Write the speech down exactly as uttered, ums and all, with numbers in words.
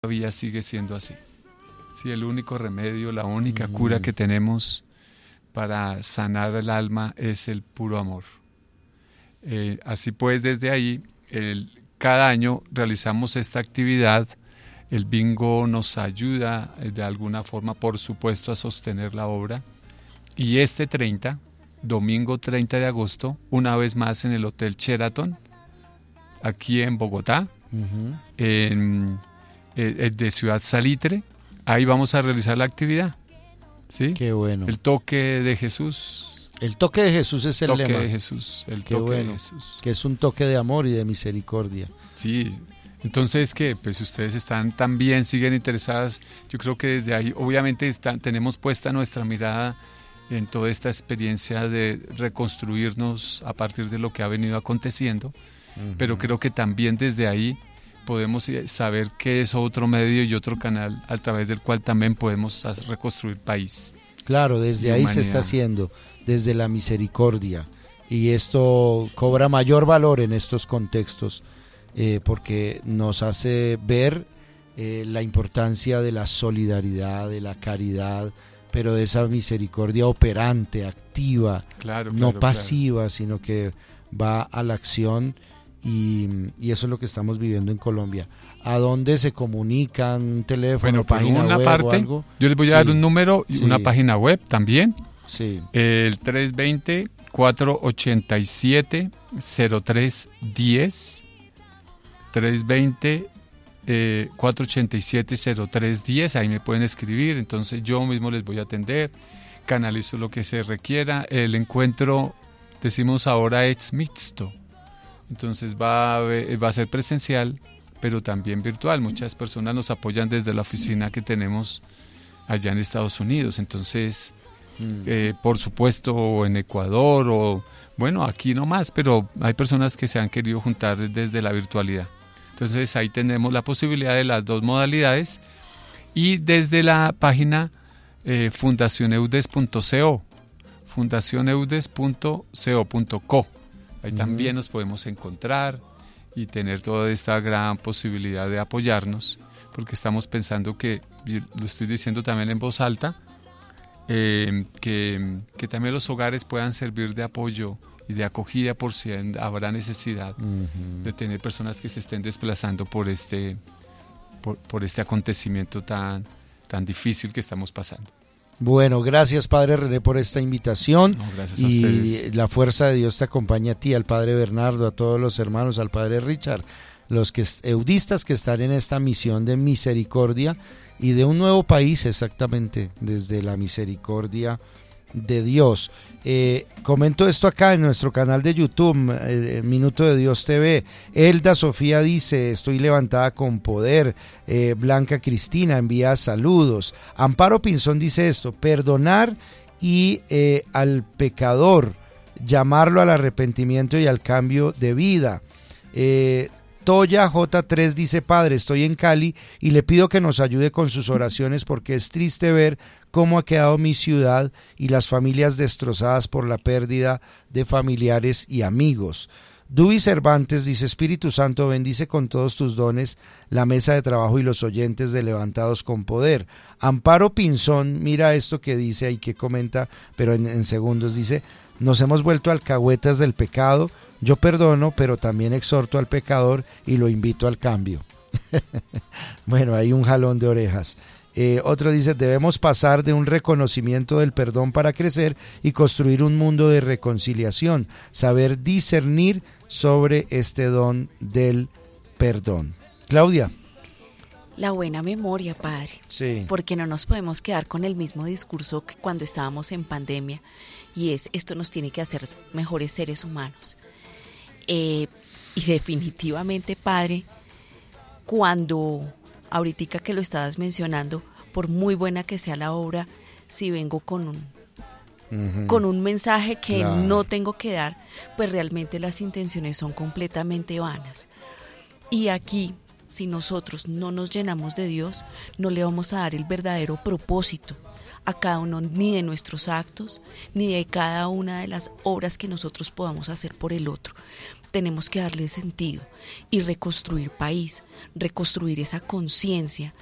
todavía sigue siendo así. Sí, el único remedio, la única mm. cura que tenemos para sanar el alma es el puro amor. Eh, así pues, desde ahí, el, cada año realizamos esta actividad. El bingo nos ayuda eh, de alguna forma, por supuesto, a sostener la obra. Y este treinta, domingo treinta de agosto, una vez más en el Hotel Sheraton, aquí en Bogotá, uh-huh. en, eh, de Ciudad Salitre, ahí vamos a realizar la actividad. ¿Sí? Qué bueno. El toque de Jesús. El toque de Jesús es el toque lema. de Jesús, el Qué toque bueno, de Jesús. Que es un toque de amor y de misericordia. Sí, entonces que pues ustedes están también, siguen interesadas, yo creo que desde ahí obviamente están, tenemos puesta nuestra mirada en toda esta experiencia de reconstruirnos a partir de lo que ha venido aconteciendo, uh-huh. pero creo que también desde ahí podemos saber que es otro medio y otro canal a través del cual también podemos reconstruir país. Claro, desde ahí humanidad. Se está haciendo, desde la misericordia, y esto cobra mayor valor en estos contextos, eh, porque nos hace ver eh, la importancia de la solidaridad, de la caridad, pero de esa misericordia operante, activa, claro, no claro, pasiva, claro. sino que va a la acción. Y, y eso es lo que estamos viviendo en Colombia. ¿A dónde se comunican? ¿Un teléfono, bueno, página una web parte, o algo? Yo les voy sí. a dar un número y sí. una página web también. Sí. El tres dos cero, cuatro ocho siete, cero tres uno cero. tres dos cero, cuatro ocho siete, cero tres uno cero. Ahí me pueden escribir. Entonces yo mismo les voy a atender. Canalizo lo que se requiera. El encuentro, decimos ahora, es mixto. Entonces va a, va a ser presencial, pero también virtual. Muchas personas nos apoyan desde la oficina que tenemos allá en Estados Unidos. Entonces, mm. eh, por supuesto, en Ecuador o, bueno, aquí nomás, pero hay personas que se han querido juntar desde la virtualidad. Entonces, ahí tenemos la posibilidad de las dos modalidades. Y desde la página eh, fundacioneudes punto co, fundacioneudes punto co. Ahí uh-huh. también nos podemos encontrar y tener toda esta gran posibilidad de apoyarnos, porque estamos pensando que, lo estoy diciendo también en voz alta, eh, que, que también los hogares puedan servir de apoyo y de acogida por si habrá necesidad uh-huh. de tener personas que se estén desplazando por este, por, por este acontecimiento tan, tan difícil que estamos pasando. Bueno, gracias Padre René por esta invitación. No, gracias a y ustedes. La fuerza de Dios te acompaña a ti, al Padre Bernardo, a todos los hermanos, al Padre Richard, los que eudistas que están en esta misión de misericordia y de un nuevo país, exactamente, desde la misericordia de Dios. Eh, comento esto acá en nuestro canal de YouTube, eh, Minuto de Dios T V. Elda Sofía dice: estoy levantada con poder. eh, Blanca Cristina envía saludos. Amparo Pinzón dice esto: perdonar y eh, al pecador, llamarlo al arrepentimiento y al cambio de vida. eh, Toya J tres dice: Padre, estoy en Cali y le pido que nos ayude con sus oraciones porque es triste ver cómo ha quedado mi ciudad y las familias destrozadas por la pérdida de familiares y amigos. Duy Cervantes dice: Espíritu Santo, bendice con todos tus dones la mesa de trabajo y los oyentes de Levantados con Poder. Amparo Pinzón, mira esto que dice ahí, que comenta, pero en, en segundos, dice: nos hemos vuelto alcahuetas del pecado. Yo perdono, pero también exhorto al pecador y lo invito al cambio. Bueno, hay un jalón de orejas. Eh, otro dice: debemos pasar de un reconocimiento del perdón para crecer y construir un mundo de reconciliación, saber discernir sobre este don del perdón. Claudia. La buena memoria, Padre. Sí. Porque no nos podemos quedar con el mismo discurso que cuando estábamos en pandemia, y es: esto nos tiene que hacer mejores seres humanos. Eh, y definitivamente, Padre, cuando ahorita que lo estabas mencionando, por muy buena que sea la obra, si vengo con un uh-huh. con un mensaje que claro. no tengo que dar, pues realmente las intenciones son completamente vanas. Y aquí, si nosotros no nos llenamos de Dios, no le vamos a dar el verdadero propósito a cada uno, ni de nuestros actos, ni de cada una de las obras que nosotros podamos hacer por el otro. tenemos que darle sentido y reconstruir país, reconstruir esa conciencia